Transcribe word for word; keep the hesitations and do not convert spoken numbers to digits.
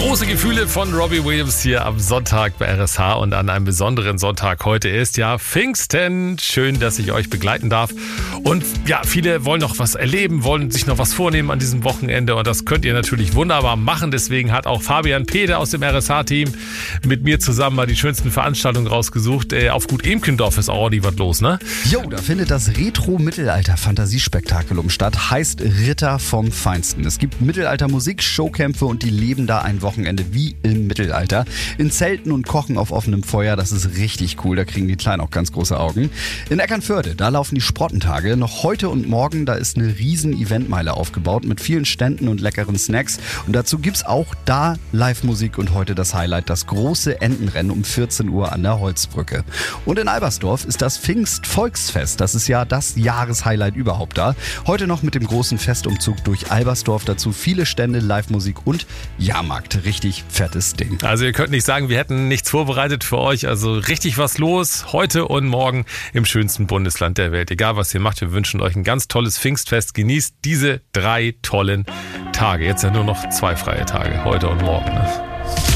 Große Gefühle von Robbie Williams hier am Sonntag bei R S H und an einem besonderen Sonntag. Heute ist ja Pfingsten. Schön, dass ich euch begleiten darf. Und ja, viele wollen noch was erleben, wollen sich noch was vornehmen an diesem Wochenende. Und das könnt ihr natürlich wunderbar machen. Deswegen hat auch Fabian Peter aus dem R S H-Team mit mir zusammen mal die schönsten Veranstaltungen rausgesucht. Auf Gut Emkendorf ist auch ordentlich was los, ne? Jo, da findet das Retro-Mittelalter-Fantasiespektakulum statt. Heißt Ritter vom Feinsten. Es gibt Mittelalter-Musik, Showkämpfe und die leben da ein Wochenende wie im Mittelalter. In Zelten und kochen auf offenem Feuer, das ist richtig cool. Da kriegen die Kleinen auch ganz große Augen. In Eckernförde, da laufen die Sprottentage. Noch heute und morgen, da ist eine riesen Eventmeile aufgebaut mit vielen Ständen und leckeren Snacks. Und dazu gibt's auch da Live-Musik und heute das Highlight, das große Entenrennen um vierzehn Uhr an der Holzbrücke. Und in Albersdorf ist das Pfingst-Volksfest. Das ist ja das Jahreshighlight überhaupt da. Heute noch mit dem großen Festumzug durch Albersdorf. Dazu viele Stände, Live-Musik und Jahrmarkt. Richtig fettes Ding. Also ihr könnt nicht sagen, wir hätten nichts vorbereitet für euch. Also richtig was los heute und morgen im schönsten Bundesland der Welt. Egal was ihr macht, wir wünschen euch ein ganz tolles Pfingstfest. Genießt diese drei tollen Tage. Jetzt ja nur noch zwei freie Tage, heute und morgen. Ne?